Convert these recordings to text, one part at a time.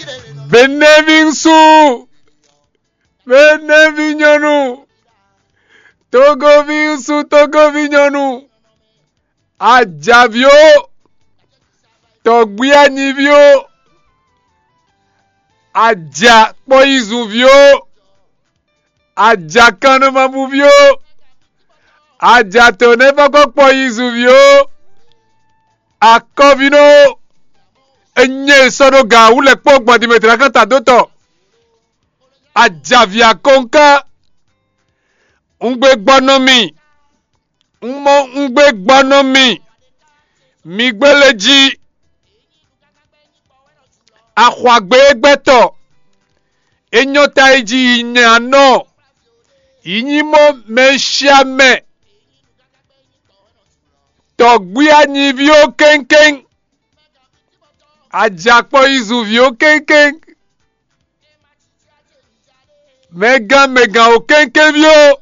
Benevinsu. Benevignonu. Togovinsu, Togovignonu. Adjavio. Togbianivio. Adja poizuvio. Adja kanomamuvio. Adja tonevako poizuvio. Akovino. Enye sonoga ule pogma dimetra kanta doto. Adjavia konka. Ungbe gbonomi. Ungbe gbonomi. Migbeleji. Akwagbe gbeto. Enyota eji inyano. Inyimo meshiame. Togbuya nivio kenken. Ajakpo izuvio kenken. Mega o kenken vio.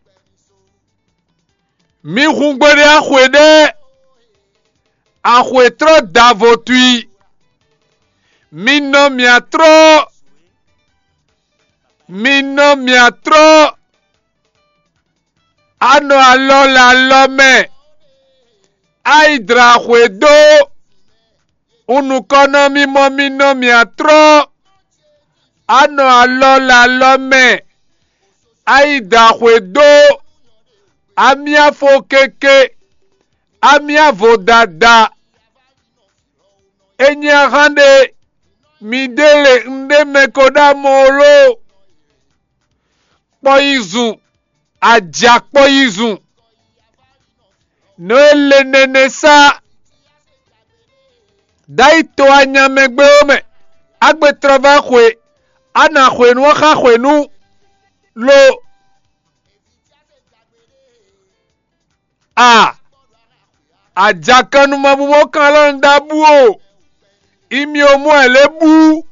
Mi hungbere akwede. Akwetro davotui. Mino miatro. Ano alola lome. Aidra kwedo. Unukono mimo mino miatro. Ano alola lome. Aidra kwedo. Amia fo keke. Amia vodada. Enya rande. Midele nde mekoda molo. Poizu. Ajak poizu. Noele nenesa. Daito anyamegbe ome. Agbe trava kwe. Ana kwe nu waka kwe nu. Lo. Ajakanu mabumo kalon dabuo. Imi omo elebu.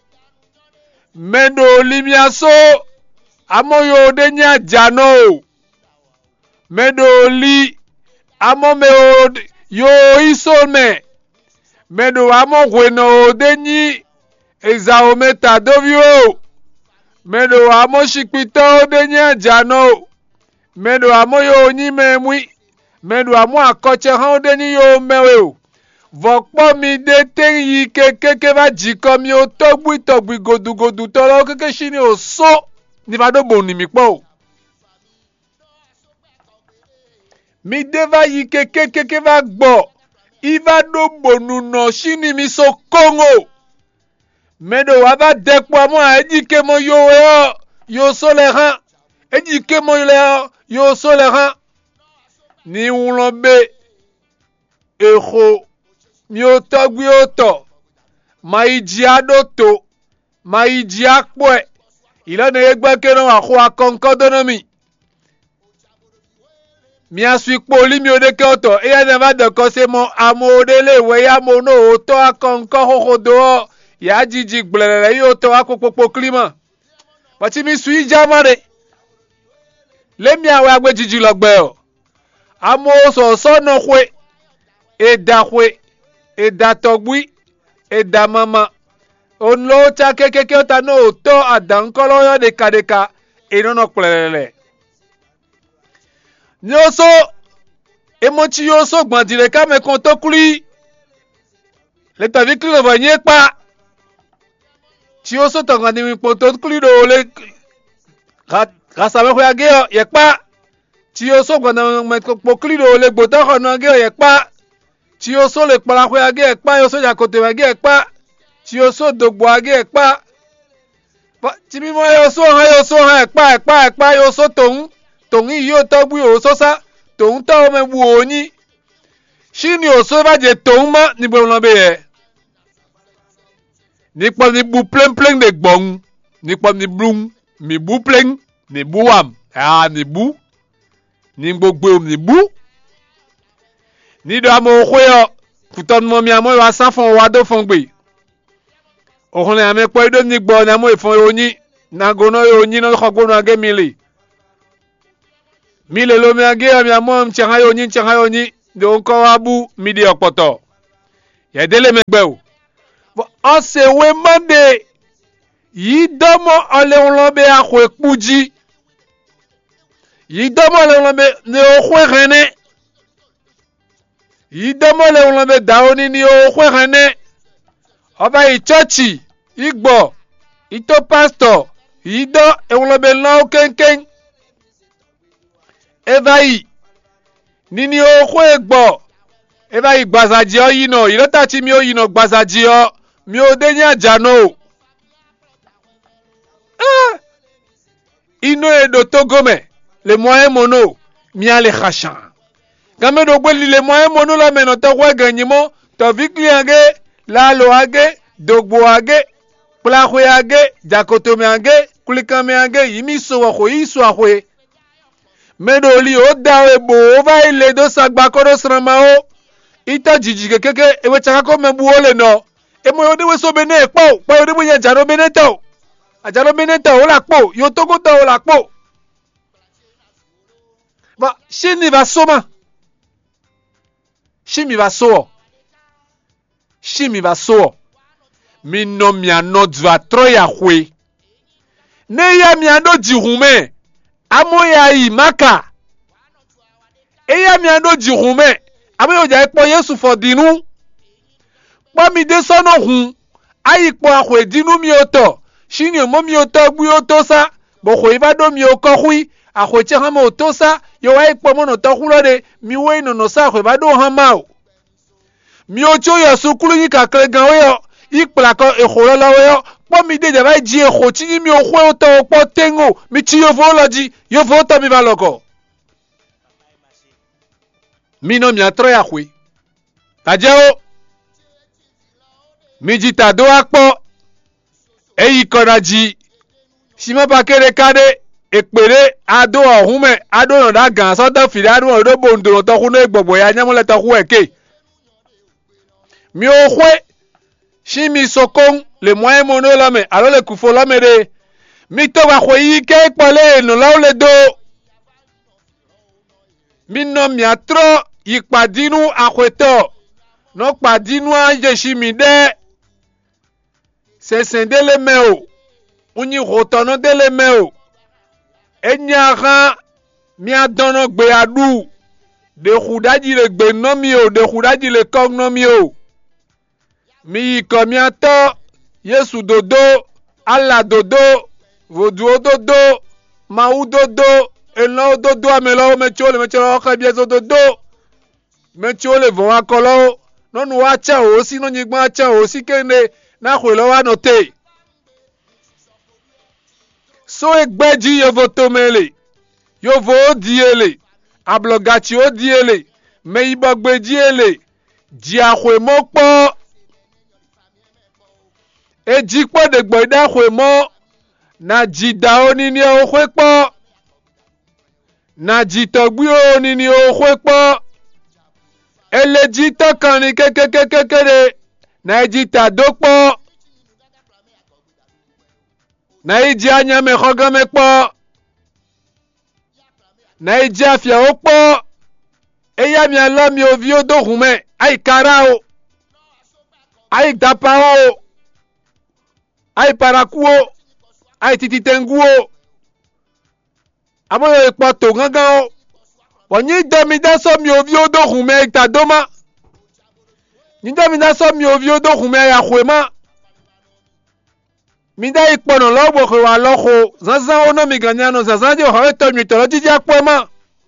Mendo limiaso. Amoyo denya jano. Mendo li. Amo me yo isome. Mendo amo gweno denyi. Eza ometa dovio. Mendo amo shikpito denya jano. Mendo amo yo nyime mwi. Mendo amo akoche han denyi yo mewe. Vokpo mi de ten yi keke va jikomi o togbi godu tolo keke shini o so ni va do boni mi po. Mi de va yi keke va gbo. I va do bonu no shini mi so kongo. Medo wa va dekpo amo ejike mo yo so le han. Ejike mo yo so le han. Ni ulombe echo. Mi otogbi oto. Maiji adoto. Maiji akpwe. Ilana egbe keno akho akonkodonomi. Mi aswikpo li mi odeke oto. Eya neva de kose mo amodele we ya mono oto akonko hohodo. Ya jiji gblele yi oto akokpopo klima. Pati mi sui jamare. Le mi awe agbe jiji logbe o. Amo so no kwe. Eda kwe. Eda togbi. Eda mama. Onlo cha keke ota no oto adankolo yo deka. Enono klele. Nyoso. Emochi yoso gbandire ka me konto kuli. Le tavikli no vanye pa. Ti yoso tongani mi poto kuli do le. Rasa me khoya geo yekpa. Ti yoso gbandana me kli do le gbota khono geo yekpa. Ti yoso le kpala khoya ge ekpa yoso yakote wa ge ekpa. Ti yoso dogbo age ekpa. Ti mi mo yoso ha ekpa yoso tong yo togbu yoso sa tong ta me bu oni. Shini yoso va je tong ma ni bo lo be ye. Ni pa ni bu pleng de gbong. Ni pa ni blung mi bu pleng ni buam. Ni bu. Ni gbogbo ni bu. Ni do amo khoyo kuton mo mi amo wa sanfon wa do fongbe. Ohun ame po do ni gbo na mo ifon oni na gono oni no khogono age mili. Mile lo mi age mi amo mchanha oni do ko abu mi di opoto. Ye dele megbe o. O se we mande yidomo ole onlobe akwe kpuji yidomo ole onlobe ne okwe rene yidomo ole onlobe daoni ni okwe rene oba ichochi igbo ito pastor yido onlobe lao kenken evai nini okwe egbo evai gbazaji o yino ilota ti mi o yino gbazaji o mi o denya jano ino edo togome le moyen mono mi ale khashan game do gbeli le moyen mono la meno to kwa ganyimo to vikli age la lo age dogbo age plakhwe age jakotome age kulikame age yimiso wa kho iso akwe medo li o dawe bo o va ile do sagba ko do srama o ita jiji keke ewe chaka ko mebu ole no e mo yode we so bene po yode bo yan jaro bene to ajalo bene to o la po yo to ko to o la po ba shini va soma shimi va so mi no mi ano dva troya khwe ne ya mi ano jihume amo ya imaka e ya mi ano jihume amo yo ja ipo Yesu for dinu pa mi de sono hun ayi po akhwe dinu mi oto shini mo mi oto gbu oto sa bo khwe ba do mi okokhui akhwe che ha mo oto sa yo wa ipo mo no to khulode mi we no sa khwe ba do ha ma o mi ocho yo sukulu yi ka kle gan yo ikpla ko ekholo la yo po mi de ba ji ekho ti mi o khwe oto po tengo mi ti yo voloji yo voto mi ba loko mi no mi atro ya khwe tajeo mi jita do apo eyi konaji sima ba kere kade ekpere ado ohume ado no da gan so to firi ado do bondoro to kuno egbogbo ya nyamole to ku eke mi o khwe shi mi sokon le moyen mono la me alo le kufo la me de mi to ba khwe yi ke pole no la le do mi no mi atro ipadinu akhweto no padinu anje shi mi de sesendele meo unyi rotono dele meo enyara mi adono gbe adu de khudaji le gbe no mi o de khudaji le kong no mi o mi komi ato Yesu dodo Allah dodo vodu dodo mau dodo eno dodo amelo mechole ka biezo dodo mechole vo akolo nonu wa cha o si no nyigba cha o si kene na khwelo wa note so egbeji yo votomele yo vo diele ablogati o diele me ibogbeji ele ji akhwe mopo eji po de gbo ida khwe mo na ji da oni ni o khwe po na ji togbi oni ni o khwe po eleji to kan ni kekekekere na ji ta dopo na iji anya me khogame po na iji afia o po eya mi alo mi ovi odo hume ai karao ai dapao ai parakuo ai tititenguo abo epo to gangan o wonyi domi da so mi ovi odo hume ta doma ni domi da so mi ovi odo hume ya khwema mi da ipono logbo ko wa loko zanzan ono mi ganyano zanzan je o to mi toro jiji apoma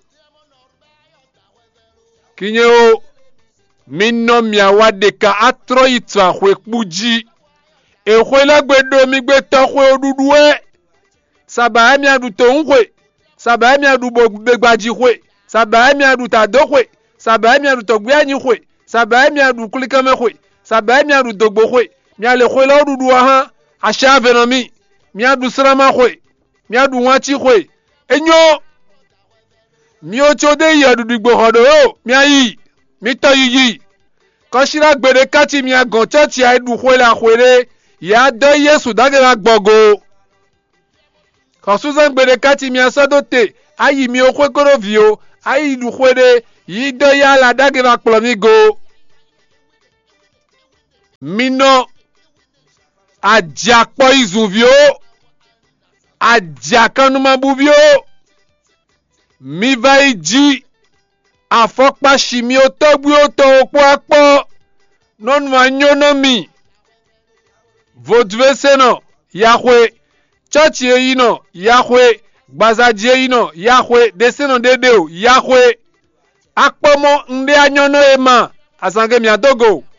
kinye o minno mi awade ka atro itwa khwe kpuji e khwe lagbedo mi gbe to khwe odudu e saba mi adu to nkwe saba mi adu begbaji khwe saba mi adu ta do khwe saba mi adu to gbe anyi khwe saba mi adu kulikame khwe saba mi adu dogbo khwe mi ale khwe la odudu ha asha venomi mi adu srama khwe mi adu wachi khwe enyo mi o chode yi adu digbo hodo o mi ayi mi to yiyi ko shira gbere kati mi agan church ya edu khwe la khwere ya do Yesu dage la gbogo ko suzan gbere kati mi asodote ayi mi o khwe koro vio ayi du khwere yi do ya la dage la plomi go mino Adjakpo izuvio. Adjakanuma bubio. Mivaiji. Afokpa shimio tobio to okpo. Non manyonomi. Vodveseno. Yahweh. Church yino. Yahweh. Bazadie yino. Yahweh. Deseno dedeo. Yahweh. Akpomo nde anyono ema. Asange miatogo.